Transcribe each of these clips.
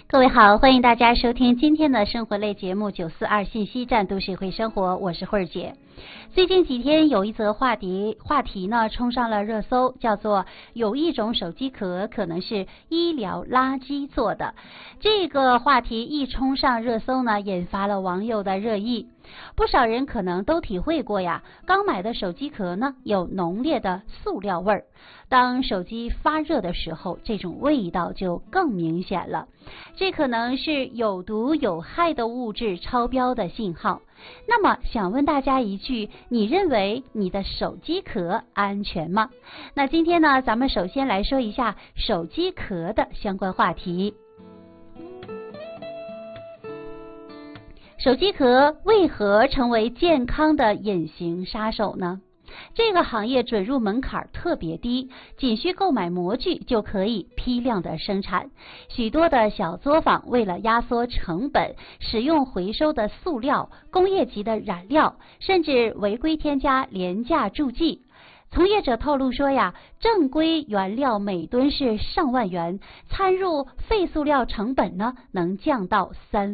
各位好，欢迎大家收听今天的生活类节目942信息站都市会生活，我是慧儿姐。最近几天有一则话题呢冲上了热搜，叫做有一种手机壳可能是医疗垃圾做的。这个话题一冲上热搜呢，引发了网友的热议。不少人可能都体会过呀，刚买的手机壳呢有浓烈的塑料味儿，当手机发热的时候，这种味道就更明显了。这可能是有毒有害的物质超标的信号。那么想问大家一句，你认为你的手机壳安全吗？那今天呢，咱们首先来说一下手机壳的相关话题。手机壳为何成为健康的隐形杀手呢？这个行业准入门槛特别低，仅需购买模具就可以批量的生产。许多的小作坊为了压缩成本，使用回收的塑料、工业级的染料，甚至违规添加廉价助剂。从业者透露说呀，正规原料每吨是上万元，掺入废塑料成本呢能降到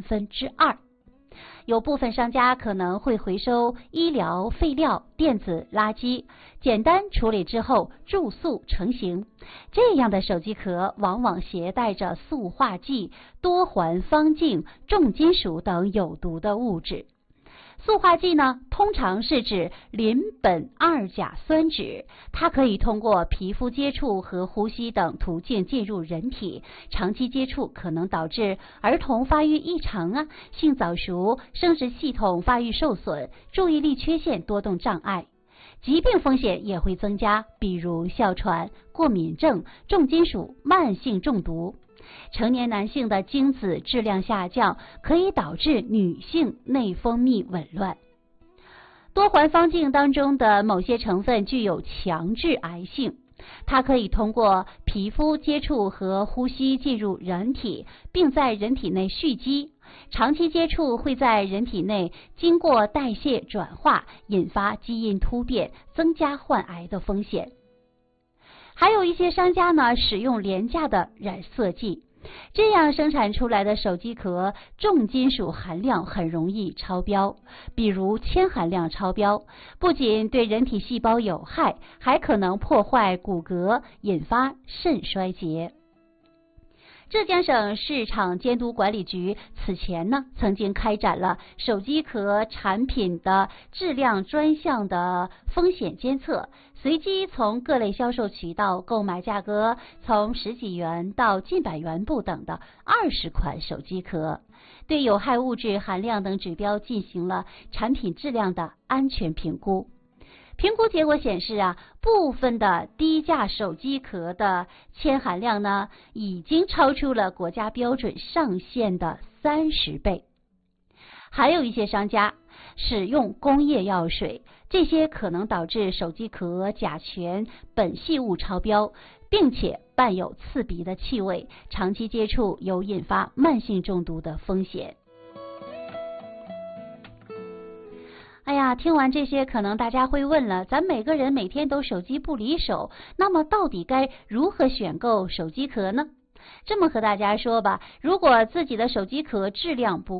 2/3。有部分商家可能会回收医疗废料、电子垃圾，简单处理之后注塑成型。这样的手机壳往往携带着塑化剂、多环芳烃、重金属等有毒的物质。塑化剂呢，通常是指邻苯二甲酸酯，它可以通过皮肤接触和呼吸等途径进入人体，长期接触可能导致儿童发育异常性早熟、生殖系统发育受损、注意力缺陷、多动障碍。疾病风险也会增加，比如哮喘、过敏症、重金属、慢性中毒。成年男性的精子质量下降，可以导致女性内分泌紊乱。多环芳烃当中的某些成分具有强致癌性，它可以通过皮肤接触和呼吸进入人体，并在人体内蓄积。长期接触会在人体内经过代谢转化，引发基因突变，增加患癌的风险。还有一些商家呢，使用廉价的染色剂，这样生产出来的手机壳重金属含量很容易超标，比如铅含量超标，不仅对人体细胞有害，还可能破坏骨骼，引发肾衰竭。浙江省市场监督管理局此前呢，曾经开展了手机壳产品的质量专项的风险监测，随机从各类销售渠道购买价格从10几元到近100元不等的20款手机壳，对有害物质含量等指标进行了产品质量的安全评估。评估结果显示部分的低价手机壳的铅含量呢，已经超出了国家标准上限的30倍。还有一些商家使用工业药水，这些可能导致手机壳甲醛、苯系物超标，并且伴有刺鼻的气味，长期接触有引发慢性中毒的风险。哎呀，听完这些，可能大家会问了，咱每个人每天都手机不离手，那么到底该如何选购手机壳呢？这么和大家说吧，如果自己的手机壳质量不